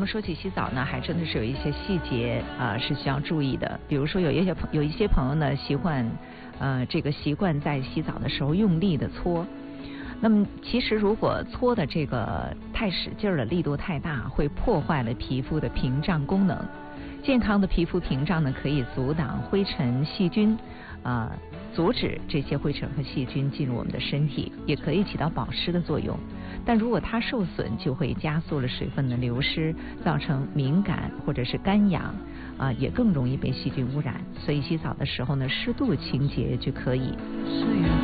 们说起洗澡呢，还真的是有一些细节是需要注意的。比如说有一些朋友呢习惯在洗澡的时候用力的搓。那么其实如果搓的这个太使劲了，力度太大，会破坏了皮肤的屏障功能。健康的皮肤屏障呢，可以阻挡灰尘、细菌，阻止这些灰尘和细菌进入我们的身体，也可以起到保湿的作用。但如果它受损，就会加速了水分的流失，造成敏感或者是干痒，也更容易被细菌污染。所以洗澡的时候呢，适度清洁就可以。